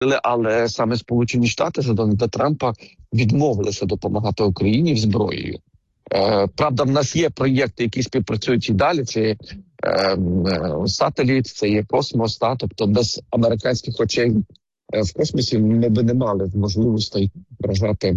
але саме Сполучені Штати за Дональда Трампа відмовилися допомагати Україні зброєю. Правда, в нас є проєкти, які співпрацюють і далі. Це є сателіт, це є космос, тобто без американських очей в космосі ми б не мали можливостей вражати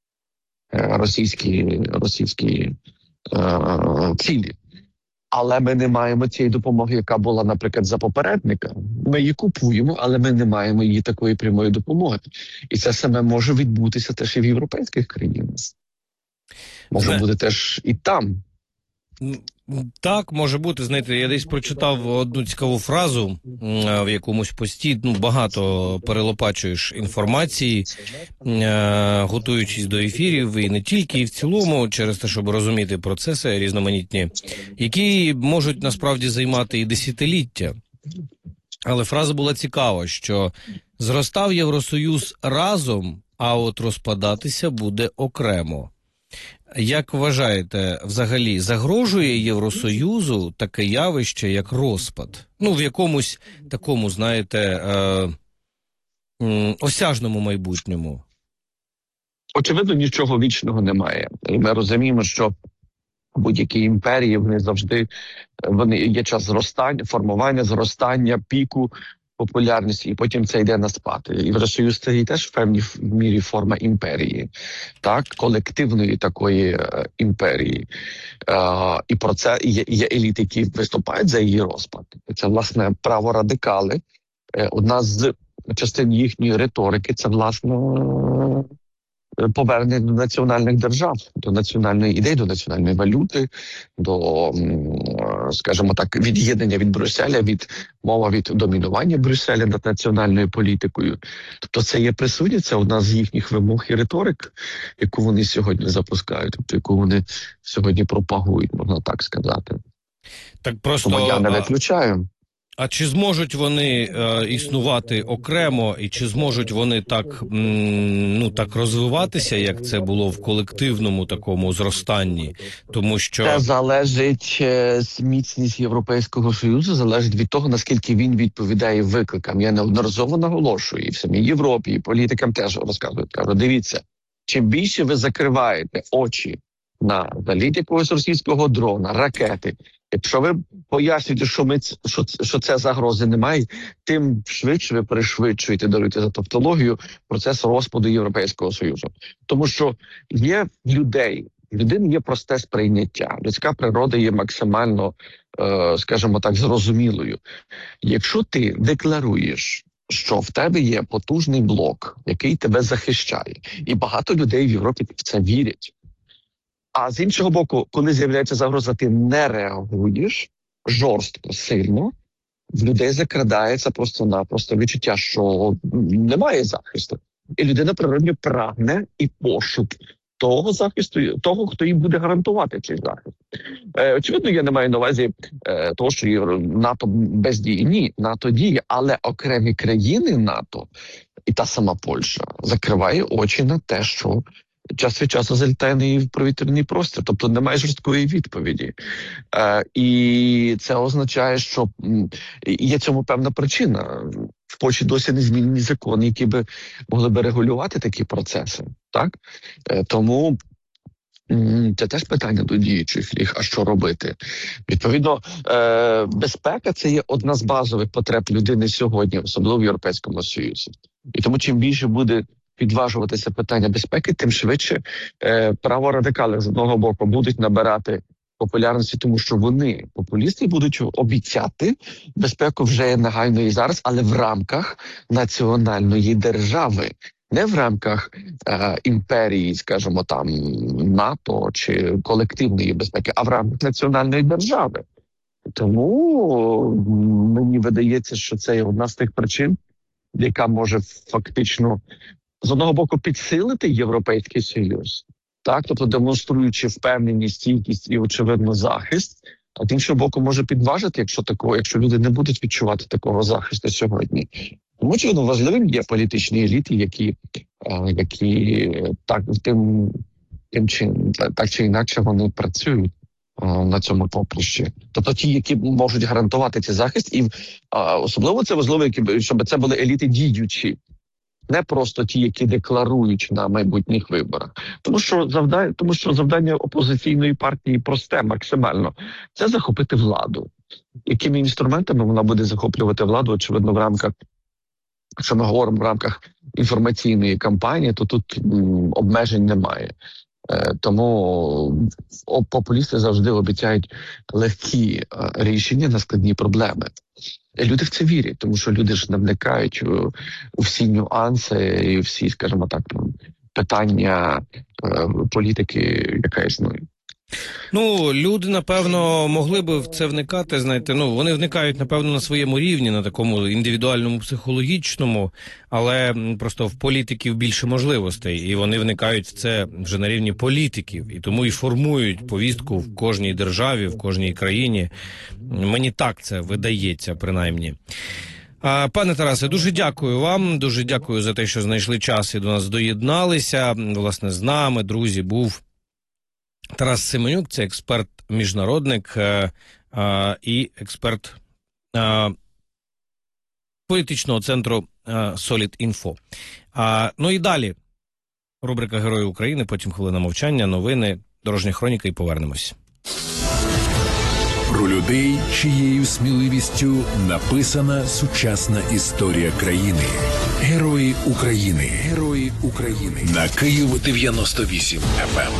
російські цілі. Але ми не маємо цієї допомоги, яка була, наприклад, за попередника. Ми її купуємо, але ми не маємо її такої прямої допомоги. І це саме може відбутися теж і в європейських країнах. Може бути теж і там. Так, може бути. Знаєте, я десь прочитав одну цікаву фразу в якомусь пості. Багато перелопачуєш інформації, готуючись до ефірів, і не тільки, і в цілому, через те, щоб розуміти процеси різноманітні, які можуть насправді займати і десятиліття. Але фраза була цікава, що зростав Євросоюз разом, а от розпадатися буде окремо. Як вважаєте, взагалі, загрожує Євросоюзу таке явище, як розпад? В якомусь такому, знаєте, осяжному майбутньому? Очевидно, нічого вічного немає. І ми розуміємо, що будь-які імперії, вони є час зростання, формування, зростання, піку популярності, і потім це йде на спад. Євросоюз – це і теж в певній мірі форма імперії, так, колективної такої імперії. І про це є еліти, які виступають за її розпад. Це, власне, праворадикали. Одна з частин їхньої риторики – це, власне, повернення до національних держав, до національної ідеї, до національної валюти, до, скажімо так, від'єднання від Брюсселя, мова від домінування Брюсселя над національною політикою. Тобто це є присутність, це одна з їхніх вимог і риторик, яку вони сьогодні запускають, тобто яку вони сьогодні пропагують, можна так сказати. Так просто... Тому я не виключаю. А чи зможуть вони існувати окремо, і чи зможуть вони так розвиватися, як це було в колективному такому зростанні? Тому що це залежить, міцність Європейського Союзу залежить від того, наскільки він відповідає викликам. Я неодноразово наголошую, і в самій Європі, і політикам теж розказують. Кажу, дивіться, чим більше ви закриваєте очі на заліт якогось російського дрона, ракети, якщо ви пояснюєте, що це загрози немає, тим швидше ви пришвидшуєте, даруйте за тавтологію, процес розпаду Європейського Союзу. Тому що є людини є просте сприйняття, людська природа є максимально, скажімо так, зрозумілою. Якщо ти декларуєш, що в тебе є потужний блок, який тебе захищає, і багато людей в Європі в це вірять, а з іншого боку, коли з'являється загроза, ти не реагуєш жорстко, сильно, в людей закрадається просто-напросто відчуття, що немає захисту. І людина природньо прагне і пошук того захисту, того, хто їм буде гарантувати цей захист. Очевидно, я не маю на увазі того, що НАТО бездіє. Ні, НАТО діє, але окремі країни НАТО, і та сама Польща, закриває очі на те, що час від часу залітає в повітряний простір, тобто немає жорсткої відповіді. І це означає, що є цьому певна причина. В Польщі досі не змінені закони, які би могли би регулювати такі процеси. Так? Тому це теж питання до діючих ліг, а що робити? Відповідно, безпека – це є одна з базових потреб людини сьогодні, особливо в Європейському Союзі. І тому чим більше буде підважуватися питання безпеки, тим швидше праворадикали з одного боку будуть набирати популярності, тому що вони, популісти, будуть обіцяти безпеку вже негайно і зараз, але в рамках національної держави. Не в рамках імперії, скажімо, там, НАТО чи колективної безпеки, а в рамках національної держави. Тому мені видається, що це є одна з тих причин, яка може фактично з одного боку підсилити Європейський Союз, так, тобто демонструючи впевненість, стійкість і, очевидно, захист, а з іншого боку може підважити, якщо люди не будуть відчувати такого захисту сьогодні. Тому, очевидно, важливим є політичні еліти, які так чи інакше вони працюють на цьому поприщі. Тобто ті, які можуть гарантувати цей захист, і особливо це важливо, щоб це були еліти діючі. не просто ті, які декларують на майбутніх виборах. Тому що завдання опозиційної партії просте максимально – це захопити владу. Якими інструментами вона буде захоплювати владу, очевидно, в рамках, якщо ми говоримо в рамках інформаційної кампанії, то тут обмежень немає. Тому популісти завжди обіцяють легкі рішення на складні проблеми. Люди в це вірять, тому що люди ж не вникають у всі нюанси і всі, скажімо так, питання політики, яка існує. Ну, люди, напевно, могли би в це вникати, знаєте, вони вникають, напевно, на своєму рівні, на такому індивідуальному, психологічному, але просто в політиків більше можливостей, і вони вникають в це вже на рівні політиків, і тому і формують повістку в кожній державі, в кожній країні. Мені так це видається, принаймні. Пане Тарасе, дуже дякую вам, дуже дякую за те, що знайшли час і до нас доєдналися. Власне, з нами, друзі, був Тарас Семенюк, це експерт-міжнародник і експерт політичного центру Solid.Info. Ну і далі рубрика «Герої України», потім хвилина мовчання, новини, дорожня хроніка і повернемось. Про людей, чиєю сміливістю написана сучасна історія країни. Герої України. Герої України. На Київ 98 FM.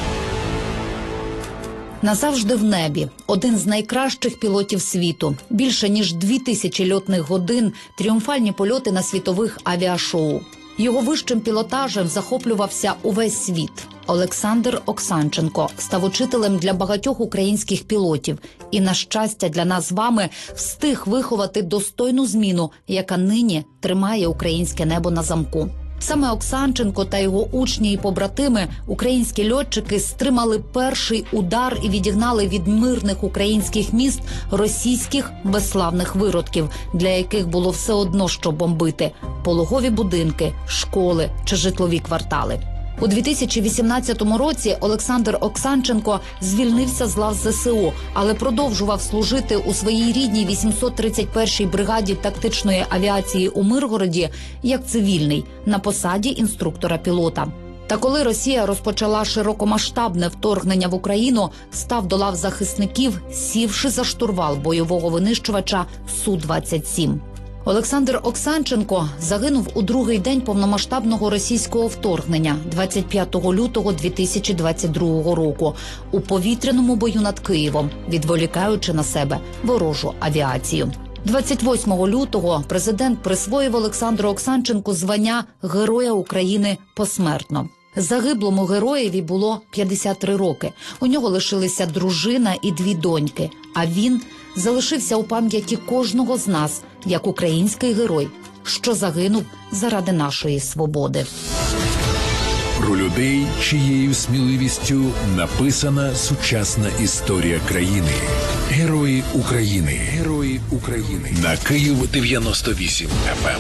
Назавжди в небі. Один з найкращих пілотів світу. Більше ніж 2000 льотних годин, тріумфальні польоти на світових авіашоу. Його вищим пілотажем захоплювався увесь світ. Олександр Оксанченко став учителем для багатьох українських пілотів і, на щастя для нас з вами, встиг виховати достойну зміну, яка нині тримає українське небо на замку. Саме Оксанченко та його учні і побратими, українські льотчики, стримали перший удар і відігнали від мирних українських міст російських безславних виродків, для яких було все одно, що бомбити – пологові будинки, школи чи житлові квартали. У 2018 році Олександр Оксанченко звільнився з лав ЗСУ, але продовжував служити у своїй рідній 831-й бригаді тактичної авіації у Миргороді як цивільний на посаді інструктора-пілота. Та коли Росія розпочала широкомасштабне вторгнення в Україну, став до лав захисників, сівши за штурвал бойового винищувача Су-27. Олександр Оксанченко загинув у другий день повномасштабного російського вторгнення 25 лютого 2022 року у повітряному бою над Києвом, відволікаючи на себе ворожу авіацію. 28 лютого президент присвоїв Олександру Оксанченку звання Героя України посмертно. Загиблому героєві було 53 роки. У нього лишилися дружина і 2 доньки, а він залишився у пам'яті кожного з нас як український герой, що загинув заради нашої свободи. Про людей, чиєю сміливістю написана сучасна історія країни. Герої України. Герої України. На Київ 98 FM.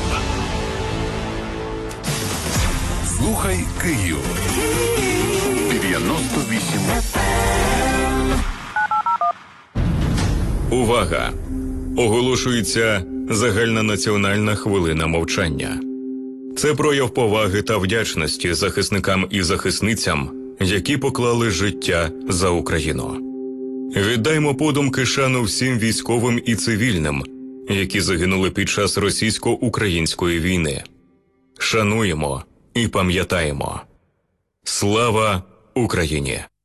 Слухай Київ 98 FM. Увага! Оголошується загальнонаціональна хвилина мовчання. Це прояв поваги та вдячності захисникам і захисницям, які поклали життя за Україну. Віддаймо подумки шану всім військовим і цивільним, які загинули під час російсько-української війни. Шануємо і пам'ятаємо. Слава Україні!